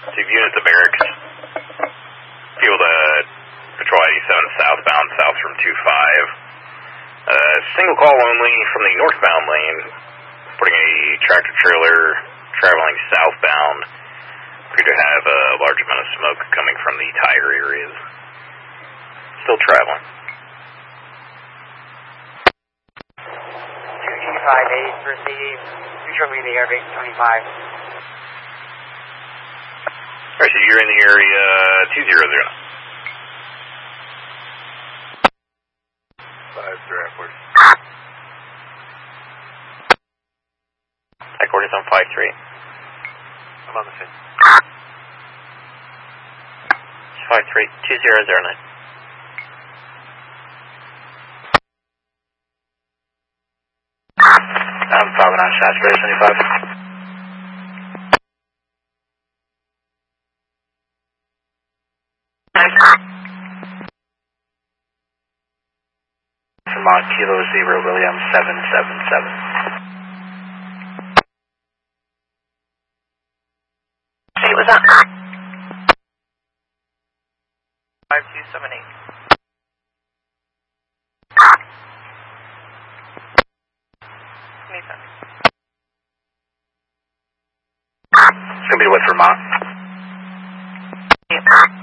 2 units of barracks. Field Patrol 87 southbound, south from 25. Single call only from the northbound lane. Putting a tractor trailer traveling southbound. Appear to have a large amount of smoke coming from the tire areas. Still traveling. 2G58, proceed. Show me the airbase 25. Alright, so you're in the area 200. 5-3, airport. Headquarters on 5-3. I'm on the scene. 5-3, 2009. I'm 5 and on shots, ready 75. Vermont Kilo 0 William 777. Hey, what's up? 5278. Anytime. It's going to be with Vermont. Yeah.